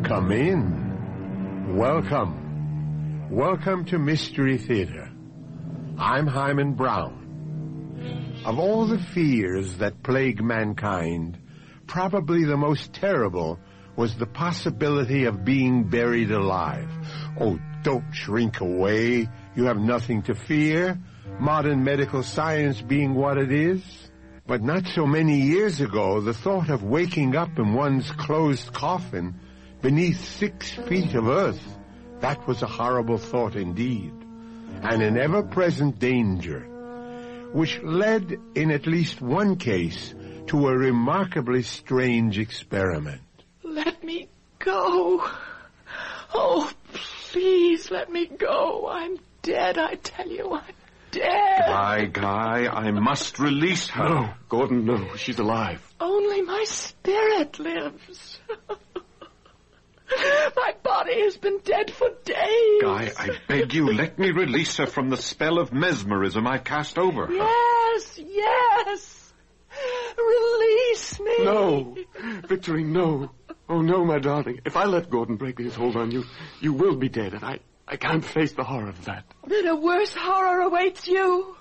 Come in. Welcome. Welcome to Mystery Theater. I'm Hyman Brown. Of all the fears that plague mankind, probably the most terrible was the possibility of being buried alive. Oh, don't shrink away. You have nothing to fear, modern medical science being what it is. But not so many years ago, the thought of waking up in one's closed coffin beneath 6 feet of earth, that was a horrible thought indeed, and an ever-present danger, which led, in at least one case, to a remarkably strange experiment. Let me go. Oh, please let me go. I'm dead, I tell you, I'm dead. Guy, I must release her. No, Gordon, no, she's alive. Only my spirit lives. My body has been dead for days. Guy, I beg you, let me release her from the spell of mesmerism I cast over her. Yes. Release me. No, Victorine, no. Oh, no, my darling. If I let Gordon break his hold on you, you will be dead, and I can't face the horror of that. Then a worse horror awaits you.